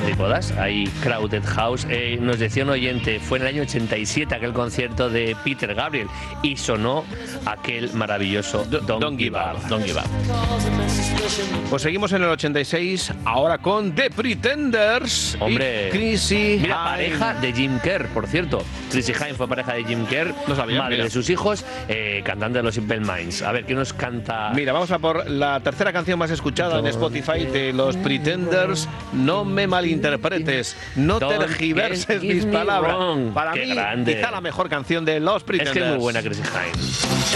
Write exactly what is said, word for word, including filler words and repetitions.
antípodas. Hay Crowded House. Eh, nos decía un oyente, fue en el año ochenta y siete aquel concierto de Peter Gabriel y sonó aquel maravilloso Don't, Don't Give Up. Don't Give Up. Pues seguimos en el ochenta y seis, ahora con The Pretenders. Hombre, y Chrissie mira, Hynde. pareja de Jim Kerr, por cierto. Chrissie Hynde fue pareja de Jim Kerr, No sabía, madre mira. de sus hijos, eh, cantante de los Simple Minds. A ver, ¿qué nos canta? Mira, vamos a por la tercera canción más escuchada en Spotify de los Pretenders. No me malinterpretes, no Don't tergiverses get mis me palabras. wrong. Para Qué mí, grande. quizá la mejor canción de los Es Pretenders. que es muy buena Chrissie Hynde.